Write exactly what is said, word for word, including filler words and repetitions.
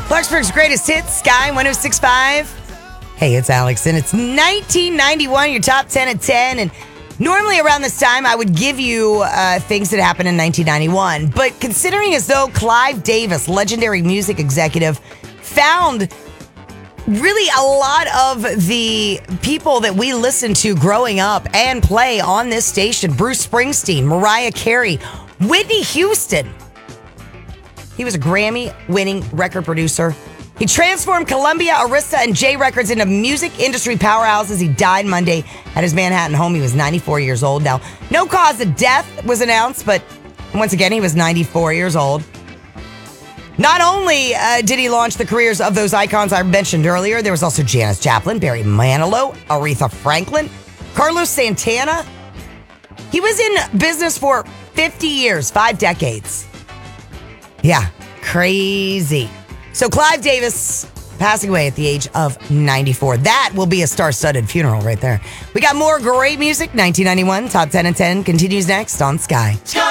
Clarksburg's greatest hits, Sky one oh six point five. Hey, it's Alex, and it's nineteen ninety-one, your top ten at ten. And normally around this time, I would give you uh, things that happened in nineteen ninety-one. But considering as though Clive Davis, legendary music executive, found really a lot of the people that we listened to growing up and play on this station, Bruce Springsteen, Mariah Carey, Whitney Houston. He was a Grammy-winning record producer. He transformed Columbia, Arista, and J Records into music industry powerhouses. He died Monday at his Manhattan home. He was ninety-four years old. Now, no cause of death was announced, but once again, he was ninety-four years old. Not only uh, did he launch the careers of those icons I mentioned earlier, there was also Janis Joplin, Barry Manilow, Aretha Franklin, Carlos Santana. He was in business for fifty years, five decades. Yeah, crazy. So Clive Davis passing away at the age of ninety-four. That will be a star-studded funeral right there. We got more great music. nineteen ninety-one, Top ten and ten continues next on Sky. Sky!